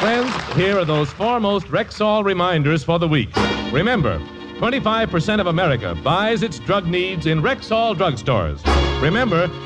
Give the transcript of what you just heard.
Friends, here are those foremost Rexall reminders for the week. Remember, 25% of America buys its drug needs in Rexall drugstores. Remember,